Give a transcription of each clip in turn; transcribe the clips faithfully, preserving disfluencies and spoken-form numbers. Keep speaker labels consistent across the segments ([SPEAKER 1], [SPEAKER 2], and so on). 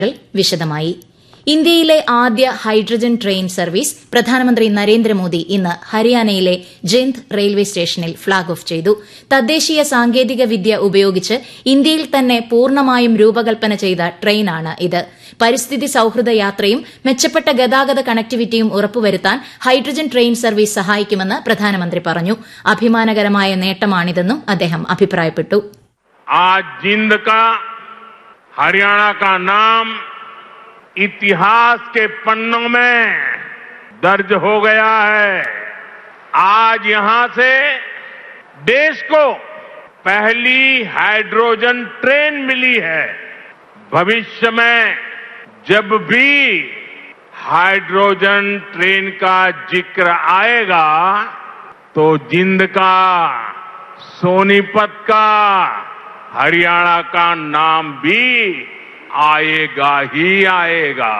[SPEAKER 1] വിശദമായി. ഇന്ത്യയിലെ ആദ്യ ഹൈഡ്രജൻ ട്രെയിൻ സർവീസ് പ്രധാനമന്ത്രി നരേന്ദ്രമോദി ഇന്ന് ഹരിയാനയിലെ ജിന്ദ് റെയിൽവേ സ്റ്റേഷനിൽ ഫ്ളാഗ് ഓഫ് ചെയ്തു. തദ്ദേശീയ സാങ്കേതിക വിദ്യ ഉപയോഗിച്ച് ഇന്ത്യയിൽ തന്നെ പൂർണ്ണമായും രൂപകൽപ്പന ചെയ്ത ട്രെയിനാണ് ഇത്. പരിസ്ഥിതി സൌഹൃദ യാത്രയും മെച്ചപ്പെട്ട ഗതാഗത കണക്ടിവിറ്റിയും ഉറപ്പുവരുത്താൻ ഹൈഡ്രജൻ ട്രെയിൻ സർവീസ് സഹായിക്കുമെന്ന് പ്രധാനമന്ത്രി പറഞ്ഞു. അഭിമാനകരമായ നേട്ടമാണിതെന്നും അദ്ദേഹം അഭിപ്രായപ്പെട്ടു.
[SPEAKER 2] हरियाणा का नाम इतिहास के पन्नों में दर्ज हो गया है. आज यहां से देश को पहली हाइड्रोजन ट्रेन मिली है. भविष्य में जब भी हाइड्रोजन ट्रेन का जिक्र आएगा तो जिंद का, सोनीपत का, हरियाणा का नाम भी आएगा ही आएगा.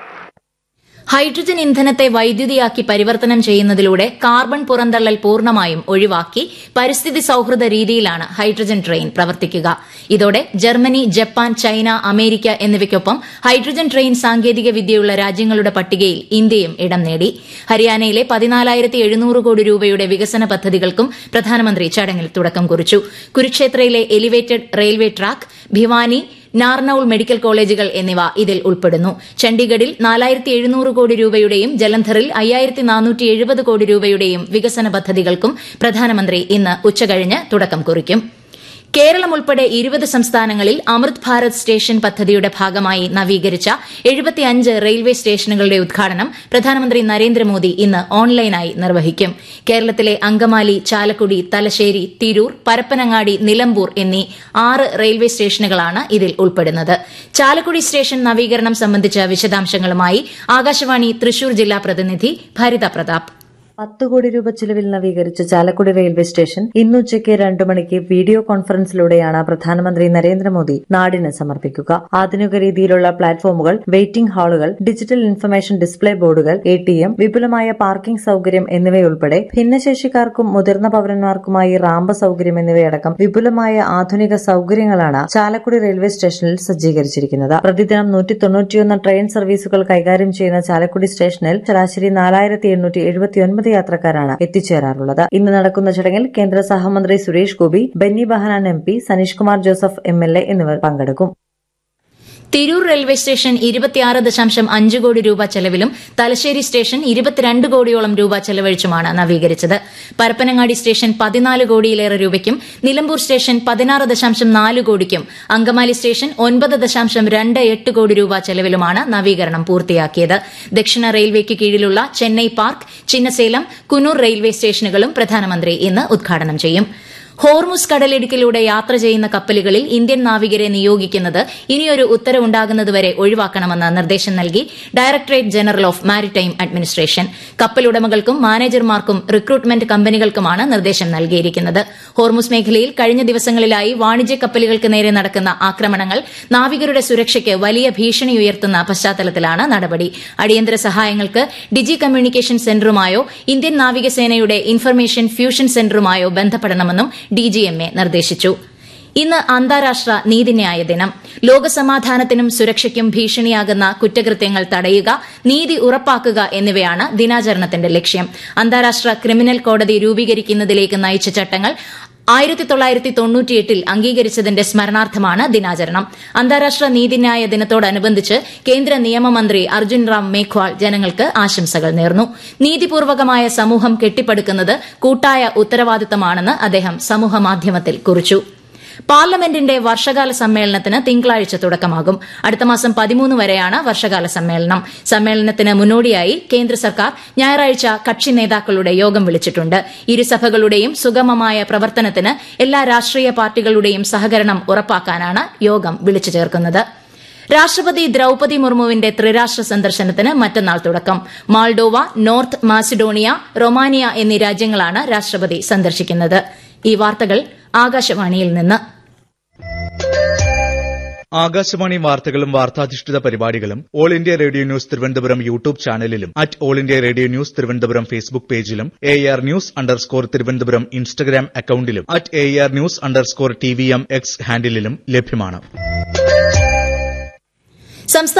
[SPEAKER 1] ഹൈഡ്രജൻ ഇന്ധനത്തെ വൈദ്യുതിയാക്കി പരിവർത്തനം ചെയ്യുന്നതിലൂടെ കാർബൺ പുറന്തള്ളൽ പൂർണ്ണമായും ഒഴിവാക്കി പരിസ്ഥിതി സൌഹൃദ രീതിയിലാണ് ഹൈഡ്രജൻ ട്രെയിൻ പ്രവർത്തിക്കുക. ഇതോടെ ജർമ്മനി, ജപ്പാൻ, ചൈന, അമേരിക്ക എന്നിവയ്ക്കൊപ്പം ഹൈഡ്രജൻ ട്രെയിൻ സാങ്കേതിക വിദ്യയുള്ള രാജ്യങ്ങളുടെ പട്ടികയിൽ ഇന്ത്യയും ഇടം നേടി. ഹരിയാനയിലെ പതിനാലായിരത്തി എഴുന്നൂറ് കോടി രൂപയുടെ വികസന പദ്ധതികൾക്കും പ്രധാനമന്ത്രി ചടങ്ങിൽ തുടക്കം കുറിച്ചു. കുരുക്ഷേത്രയിലെ elevated railway track, Bhiwani, Narnaul medical കോളേജുകൾ എന്നിവ ഇതിൽ ഉൾപ്പെടുന്നു. ചണ്ഡീഗഡിൽ നാലായിരത്തി എഴുന്നൂറ് കോടി രൂപയുടെയും ജലന്ധറിൽ അയ്യായിരത്തി നാനൂറ്റി എഴുപത് കോടി രൂപയുടെയും വികസന പദ്ധതികൾക്കും പ്രധാനമന്ത്രി ഇന്ന് ഉച്ചകഴിഞ്ഞ് തുടക്കം കുറിക്കും. കേരളം ഉൾപ്പെടെ ഇരുപത് സംസ്ഥാനങ്ങളിൽ അമൃത് ഭാരത് സ്റ്റേഷൻ പദ്ധതിയുടെ ഭാഗമായി നവീകരിച്ച എഴുപത്തിയഞ്ച് റെയിൽവേ സ്റ്റേഷനുകളുടെ ഉദ്ഘാടനം പ്രധാനമന്ത്രി നരേന്ദ്രമോദി ഇന്ന് ഓൺലൈനായി നിർവഹിക്കും. കേരളത്തിലെ അങ്കമാലി, ചാലക്കുടി, തലശ്ശേരി, തിരൂർ, പരപ്പനങ്ങാടി, നിലമ്പൂർ എന്നീ ആറ് റെയിൽവേ സ്റ്റേഷനുകളാണ് ഇതിൽ ഉൾപ്പെടുന്നത്. ചാലക്കുടി സ്റ്റേഷൻ നവീകരണം സംബന്ധിച്ച വിശദാംശങ്ങളുമായി ആകാശവാണി തൃശൂർ ജില്ലാ പ്രതിനിധി ഭരിത പ്രതാപ്.
[SPEAKER 3] പത്ത് കോടി രൂപ ചിലവിൽ നവീകരിച്ച ചാലക്കുടി റെയിൽവേ സ്റ്റേഷൻ ഇന്നുച്ചയ്ക്ക് രണ്ടു മണിക്ക് വീഡിയോ കോൺഫറൻസിലൂടെയാണ് പ്രധാനമന്ത്രി നരേന്ദ്രമോദി നാടിന് സമർപ്പിക്കുക. ആധുനിക രീതിയിലുള്ള പ്ലാറ്റ്ഫോമുകൾ, വെയിറ്റിംഗ് ഹാളുകൾ, ഡിജിറ്റൽ ഇൻഫർമേഷൻ ഡിസ്പ്ലേ ബോർഡുകൾ, എ ടി എം, വിപുലമായ പാർക്കിംഗ് സൌകര്യം എന്നിവയുൾപ്പെടെ ഭിന്നശേഷിക്കാർക്കും മുതിർന്ന പൌരന്മാർക്കുമായി റാമ്പ് സൌകര്യം എന്നിവയടക്കം വിപുലമായ ആധുനിക സൌകര്യങ്ങളാണ് ചാലക്കുടി റെയിൽവേ സ്റ്റേഷനിൽ സജ്ജീകരിച്ചിരിക്കുന്നത്. പ്രതിദിനം നൂറ്റി തൊണ്ണൂറ്റിയൊന്ന് ട്രെയിൻ സർവീസുകൾ കൈകാര്യം ചെയ്യുന്ന ചാലക്കുടി സ്റ്റേഷനിൽ ശരാശരി നാലായിരത്തി എണ്ണൂറ്റി എഴുപത്തിയൊൻപത് യാത്രക്കാരാണ് എത്തിച്ചേരാറുള്ളത്. ഇന്ന് നടക്കുന്ന ചടങ്ങിൽ കേന്ദ്ര സഹമന്ത്രി Suresh Gopi, Benny Behanan M P, Saneesh Kumar Joseph M L A എന്നിവർ പങ്കെടുക്കും.
[SPEAKER 1] തിരൂർ റെയിൽവേ സ്റ്റേഷൻ ഇരുപത്തിയാറ് ദശാംശം അഞ്ച് കോടി രൂപ ചെലവിലും തലശ്ശേരി സ്റ്റേഷൻ ഇരുപത്തിരണ്ട് കോടിയോളം രൂപ ചെലവഴിച്ചുമാണ് നവീകരിച്ചത്. പരപ്പനങ്ങാടി സ്റ്റേഷൻ പതിനാല് കോടിയിലേറെ രൂപയ്ക്കും നിലമ്പൂർ സ്റ്റേഷൻ പതിനാറ് ദശാംശം നാല് കോടിക്കും അങ്കമാലി സ്റ്റേഷൻ ഒൻപത് ദശാംശം രണ്ട് എട്ട് കോടി രൂപ ചെലവിലുമാണ് നവീകരണം പൂർത്തിയാക്കിയത്. ദക്ഷിണ റെയിൽവേക്ക് കീഴിലുള്ള ചെന്നൈ പാർക്ക്, ചിന്നസേലം, കുന്നൂർ റെയിൽവേ സ്റ്റേഷനുകളും പ്രധാനമന്ത്രി ഇന്ന് ഉദ്ഘാടനം ചെയ്യും. ഹോർമുസ് കടലിടുക്കിലൂടെ യാത്ര ചെയ്യുന്ന കപ്പലുകളിൽ ഇന്ത്യൻ നാവികരെ നിയോഗിക്കുന്നത് ഇനിയൊരു ഉത്തരവുണ്ടാകുന്നതുവരെ ഒഴിവാക്കണമെന്ന് നിർദ്ദേശം നൽകി directorate general of maritime administration. കപ്പലുടമകൾക്കും മാനേജർമാർക്കും recruitment കമ്പനികൾക്കുമാണ് നിർദ്ദേശം നൽകിയിരിക്കുന്നത്. ഹോർമുസ് മേഖലയിൽ കഴിഞ്ഞ ദിവസങ്ങളിലായി വാണിജ്യ കപ്പലുകൾക്ക് നേരെ നടക്കുന്ന ആക്രമണങ്ങൾ നാവികരുടെ സുരക്ഷയ്ക്ക് വലിയ ഭീഷണിയുയർത്തുന്ന പശ്ചാത്തലത്തിലാണ് നടപടി. അടിയന്തര സഹായങ്ങൾക്ക് ഡിജി കമ്മ്യൂണിക്കേഷൻ സെന്ററുമായോ ഇന്ത്യൻ നാവികസേനയുടെ ഇൻഫർമേഷൻ ഫ്യൂഷൻ സെന്ററുമായോ ബന്ധപ്പെടണമെന്നും ഡിജിഎംഎ നിർദ്ദേശിച്ചു. ഇന്ന് അന്താരാഷ്ട്ര നീതിന്യായ ദിനം. ലോകസമാധാനത്തിനും സുരക്ഷയ്ക്കും ഭീഷണിയാകുന്ന കുറ്റകൃത്യങ്ങൾ തടയുക, നീതി ഉറപ്പാക്കുക എന്നിവയാണ് ദിനാചരണത്തിന്റെ ലക്ഷ്യം. അന്താരാഷ്ട്ര ക്രിമിനൽ കോടതി രൂപീകരിക്കുന്നതിലേക്ക് നയിച്ച ചട്ടങ്ങൾ ആയിരത്തി തൊള്ളായിരത്തി തൊണ്ണൂറ്റിയെട്ടിൽ അംഗീകരിച്ചതിന്റെ സ്മരണാർത്ഥമാണ് ദിനാചരണം. അന്താരാഷ്ട്ര നീതിന്യായ ദിനത്തോടനുബന്ധിച്ച് കേന്ദ്ര നിയമമന്ത്രി അർജുൻ റാം മേഘ്വാൾ ജനങ്ങൾക്ക് ആശംസകൾ നേർന്നു. നീതിപൂർവകമായ സമൂഹം കെട്ടിപ്പടുക്കുന്നത് കൂട്ടായ ഉത്തരവാദിത്തമാണെന്ന് അദ്ദേഹം സമൂഹമാധ്യമത്തിൽ കുറിച്ചു. പാർലമെന്റിന്റെ വർഷകാല സമ്മേളനത്തിന് തിങ്കളാഴ്ച തുടക്കമാകും. അടുത്ത മാസം പതിമൂന്ന് വരെയാണ് വർഷകാല സമ്മേളനം. സമ്മേളനത്തിന് മുന്നോടിയായി കേന്ദ്ര സർക്കാർ ഞായറാഴ്ച കക്ഷി നേതാക്കളുടെ യോഗം വിളിച്ചിട്ടുണ്ട്. ഇരുസഭകളുടെയും സുഗമമായ പ്രവർത്തനത്തിന് എല്ലാ രാഷ്ട്രീയ പാർട്ടികളുടെയും സഹകരണം ഉറപ്പാക്കാനാണ് യോഗം വിളിച്ചു ചേർക്കുന്നത്. രാഷ്ട്രപതി ദ്രൌപതി മുർമുവിന്റെ ത്രിരാഷ്ട്ര സന്ദർശനത്തിന് മറ്റന്നാൾ തുടക്കം. മാൾഡോവ, നോർത്ത് മാസിഡോണിയ, റൊമാനിയ എന്നീ രാജ്യങ്ങളാണ് രാഷ്ട്രപതി സന്ദർശിക്കുന്നത്. ഈ വാർത്തകൾ ആകാശവാണിയിൽ നിന്ന്.
[SPEAKER 4] ആകാശവാണി വാർത്തകളും വാർത്താധിഷ്ഠിത പരിപാടികളും all India radio news Thiruvananthapuram YouTube ചാനലിലും at all India radio news Thiruvananthapuram Facebook പേജിലും A R news underscore Thiruvananthapuram Instagram അക്കൌണ്ടിലും at A R news underscore T V M X ഹാൻഡിലും ലഭ്യമാണ്.
[SPEAKER 1] സംസ്ഥാന